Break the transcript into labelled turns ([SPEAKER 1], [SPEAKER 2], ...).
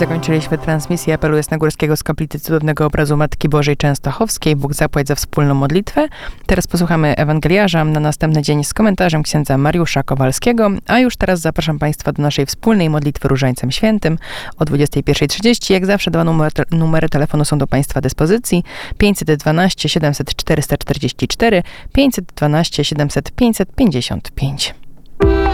[SPEAKER 1] Zakończyliśmy transmisję apelu jasnogórskiego z kaplicy Cudownego Obrazu Matki Bożej Częstochowskiej. Bóg zapłać za wspólną modlitwę. Teraz posłuchamy Ewangeliarza, na następny dzień z komentarzem księdza Mariusza Kowalskiego, a już teraz zapraszam Państwa do naszej wspólnej modlitwy Różańcem Świętym o 21:30. Jak zawsze dwa numery telefonu są do Państwa dyspozycji: 512 700 444, 512 700 555.